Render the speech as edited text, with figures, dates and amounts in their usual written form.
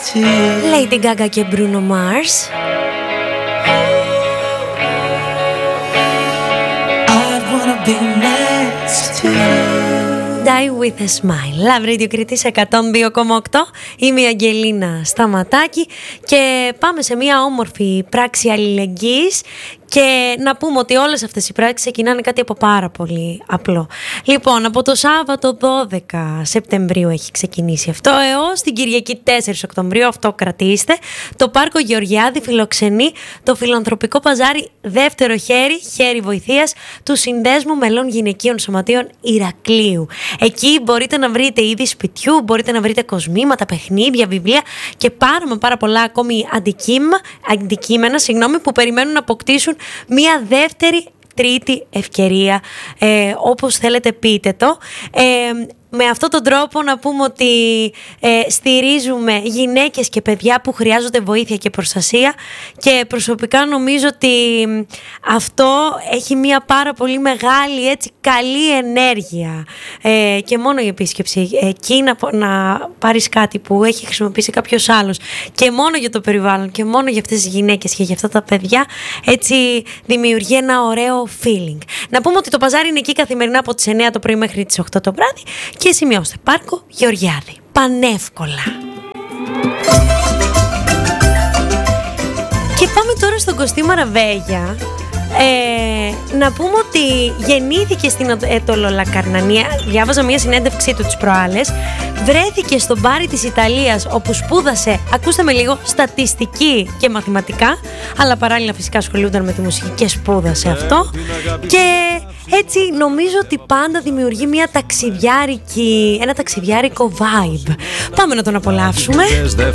Lady Gaga και Bruno Mars. I'd wanna be next to you. Die with a Smile. Love Radio Κρήτης 102,8. Είμαι η Αγγελίνα Σταματάκη και πάμε σε μια όμορφη πράξη αλληλεγγύης. Και να πούμε ότι όλες αυτές οι πράξεις ξεκινάνε κάτι από πάρα πολύ απλό. Λοιπόν, από το Σάββατο 12 Σεπτεμβρίου έχει ξεκινήσει αυτό, έως την Κυριακή 4 Οκτωβρίου, αυτό κρατήστε. Το Πάρκο Γεωργιάδη φιλοξενεί το φιλανθρωπικό παζάρι δεύτερο χέρι, χέρι βοηθείας του Συνδέσμου Μελών Γυναικείων Σωματείων Ηρακλείου. Εκεί μπορείτε να βρείτε είδη σπιτιού, μπορείτε να βρείτε κοσμήματα, παιχνίδια, βιβλία και πάρα πολλά ακόμη αντικείμενα που περιμένουν να αποκτήσουν μία δεύτερη, τρίτη ευκαιρία, όπως θέλετε πείτε το. Με αυτόν τον τρόπο να πούμε ότι στηρίζουμε γυναίκες και παιδιά που χρειάζονται βοήθεια και προστασία και προσωπικά νομίζω ότι αυτό έχει μια πάρα πολύ μεγάλη, έτσι, καλή ενέργεια και μόνο η επίσκεψη εκεί να πάρεις κάτι που έχει χρησιμοποιήσει κάποιος άλλος και μόνο για το περιβάλλον και μόνο για αυτές τις γυναίκες και για αυτά τα παιδιά, έτσι δημιουργεί ένα ωραίο feeling. Να πούμε ότι το παζάρι είναι εκεί καθημερινά από τις 9 το πρωί μέχρι τις 8 το βράδυ και σημειώστε Πάρκο Γεωργιάδη. Πανεύκολα. Και πάμε τώρα στον Κωστή Μαραβέγια. Να πούμε ότι γεννήθηκε στην Ετωλολακαρνανία. Διάβαζα μια συνέντευξή του τις προάλλες. Βρέθηκε στον Μπάρι της Ιταλίας, όπου σπούδασε, ακούστε με λίγο, στατιστική και μαθηματικά, αλλά παράλληλα φυσικά ασχολούνταν με τη μουσική και σπούδασε αυτό. Και έτσι νομίζω ότι πάντα δημιουργεί ένα ταξιδιάρικο vibe. Πάμε να τον απολαύσουμε.